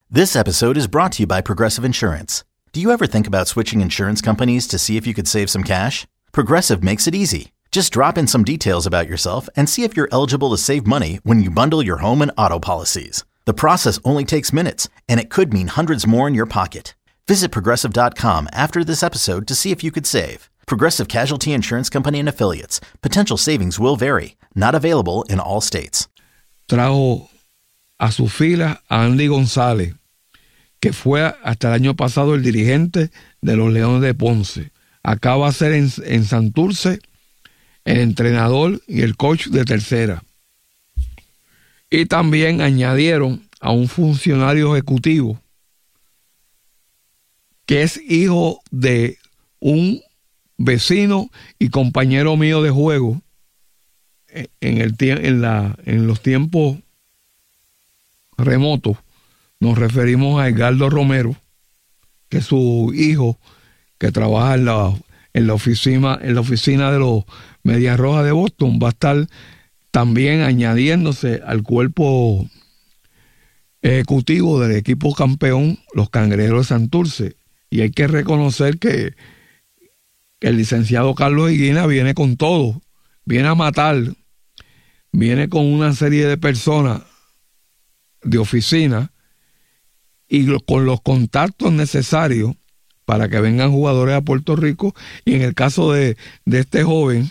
This episode is brought to you by Progressive Insurance. Do you ever think about switching insurance companies to see if you could save some cash? Progressive makes it easy. Just drop in some details about yourself and see if you're eligible to save money when you bundle your home and auto policies. The process only takes minutes, and it could mean hundreds more in your pocket. Visit Progressive.com after this episode to see if you could save. Progressive Casualty Insurance Company and Affiliates. Potential savings will vary. Not available in all states. Trajo a su fila a Andy González, que fue hasta el año pasado el dirigente de los Leones de Ponce. Acaba de ser en Santurce el entrenador y el coach de tercera. Y también añadieron a un funcionario ejecutivo que es hijo de un vecino y compañero mío de juego en los tiempos remotos. Nos referimos a Edgardo Romero, que es su hijo, que trabaja en la oficina de los Medias Rojas de Boston. Va a estar también añadiéndose al cuerpo ejecutivo del equipo campeón, los Cangrejeros de Santurce. Y hay que reconocer que el licenciado Carlos Higuina viene con todo, viene a matar, viene con una serie de personas de oficina y con los contactos necesarios para que vengan jugadores a Puerto Rico. Y en el caso de este joven,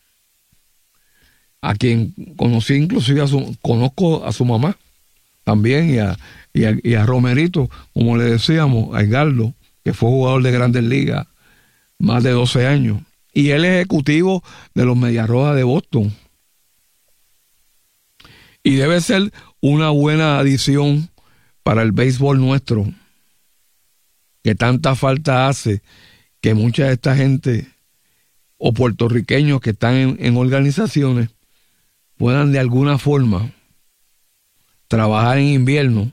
a quien conocí inclusive conozco a su mamá también, y a Romerito, como le decíamos, a Edgardo, que fue jugador de Grandes Ligas más de 12 años, y él es ejecutivo de los Medias Rojas de Boston, y debe ser una buena adición para el béisbol nuestro, que tanta falta hace que mucha de esta gente o puertorriqueños que están en organizaciones puedan de alguna forma trabajar en invierno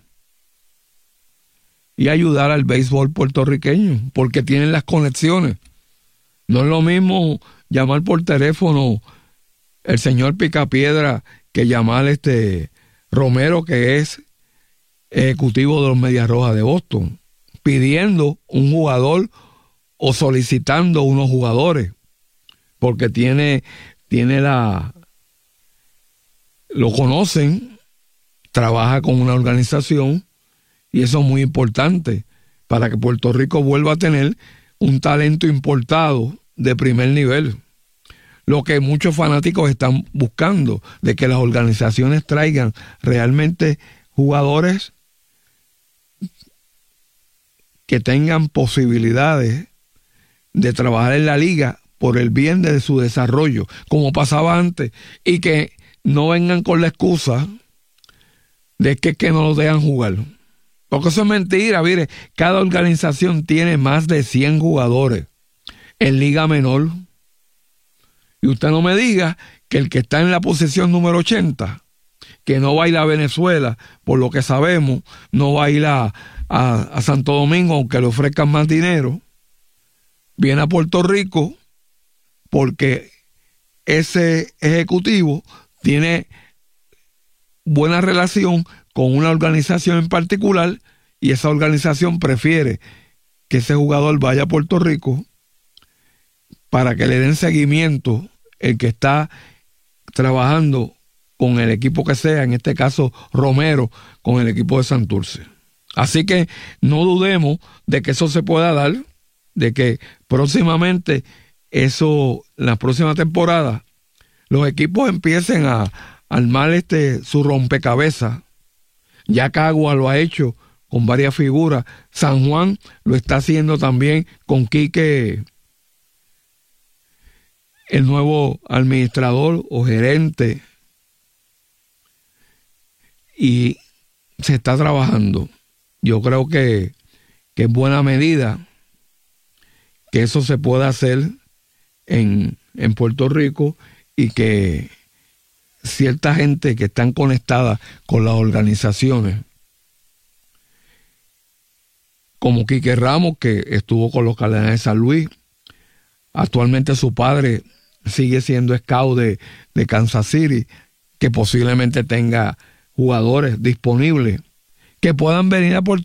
y ayudar al béisbol puertorriqueño, porque tienen las conexiones. No es lo mismo llamar por teléfono el señor Picapiedra que llamar Romero, que es ejecutivo de los Medias Rojas de Boston, pidiendo un jugador o solicitando unos jugadores, porque lo conocen, trabaja con una organización, y eso es muy importante para que Puerto Rico vuelva a tener un talento importado de primer nivel. Lo que muchos fanáticos están buscando, de que las organizaciones traigan realmente jugadores que tengan posibilidades de trabajar en la liga por el bien de su desarrollo, como pasaba antes, y que no vengan con la excusa de que no los dejan jugar. Porque eso es mentira. Mire, cada organización tiene más de 100 jugadores en liga menor. Y usted no me diga que el que está en la posición número 80, que no va a ir a Venezuela, por lo que sabemos, no va a ir a Santo Domingo, aunque le ofrezcan más dinero, viene a Puerto Rico porque ese ejecutivo tiene buena relación con una organización en particular, y esa organización prefiere que ese jugador vaya a Puerto Rico para que le den seguimiento el que está trabajando con el equipo que sea, en este caso Romero, con el equipo de Santurce. Así que no dudemos de que eso se pueda dar, de que próximamente la próxima temporada, los equipos empiecen a armar su rompecabezas. Ya Cagua lo ha hecho con varias figuras. San Juan lo está haciendo también con Quique, el nuevo administrador o gerente. Y se está trabajando. Yo creo que es buena medida que eso se pueda hacer en Puerto Rico, y que cierta gente que están conectadas con las organizaciones, como Quique Ramos, que estuvo con los Cardenales de San Luis, actualmente su padre sigue siendo scout de Kansas City, que posiblemente tenga jugadores disponibles que puedan venir a Puerto